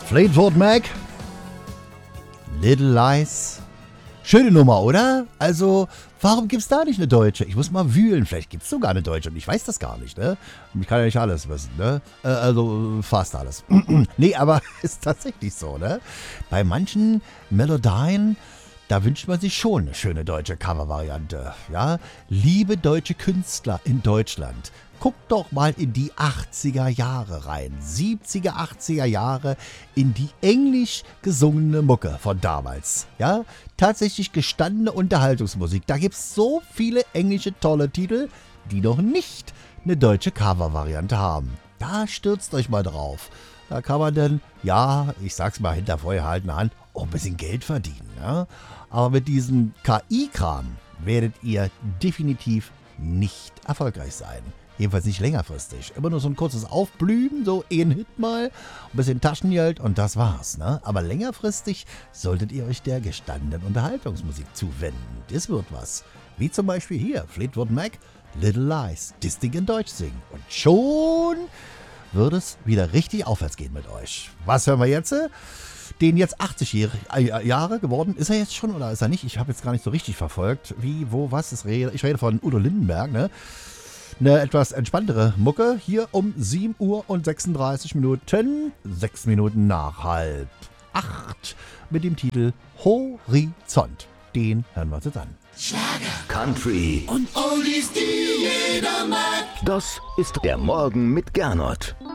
Fleetwood Mac, Little Lies. Schöne Nummer, oder? Also, warum gibt's da nicht eine deutsche? Ich muss mal wühlen, vielleicht gibt's sogar eine deutsche und ich weiß das gar nicht, ne? Ich kann ja nicht alles wissen, ne? Also, fast alles. Nee, aber ist tatsächlich so, ne? Bei manchen Melodien, da wünscht man sich schon eine schöne deutsche Covervariante, ja? Liebe deutsche Künstler in Deutschland, guckt doch mal in die 80er Jahre rein, 70er, 80er Jahre, in die englisch gesungene Mucke von damals. Ja, tatsächlich gestandene Unterhaltungsmusik. Da gibt es so viele englische tolle Titel, die noch nicht eine deutsche Covervariante haben. Da stürzt euch mal drauf. Da kann man dann, ja, ich sag's mal hinter vorgehaltener Hand, auch ein bisschen Geld verdienen. Ja? Aber mit diesem KI-Kram werdet ihr definitiv nicht erfolgreich sein. Jedenfalls nicht längerfristig. Immer nur so ein kurzes Aufblühen, so ein Hit mal, ein bisschen Taschengeld und das war's. Ne? Aber längerfristig solltet ihr euch der gestandenen Unterhaltungsmusik zuwenden. Das wird was. Wie zum Beispiel hier, Fleetwood Mac, Little Lies, das Ding in Deutsch singen. Und schon wird es wieder richtig aufwärts gehen mit euch. Was hören wir jetzt? Den jetzt 80 Jahre geworden. Ist er jetzt schon oder ist er nicht? Ich habe jetzt gar nicht so richtig verfolgt. Wie, wo, was? Ich rede von Udo Lindenberg, ne? Eine etwas entspanntere Mucke hier um 7 Uhr und 36 Minuten, 6 Minuten nach 7:30 mit dem Titel Horizont. Den hören wir uns jetzt an. Schlager, Country und Oldies, die jeder mag. Das ist der Morgen mit Gernot.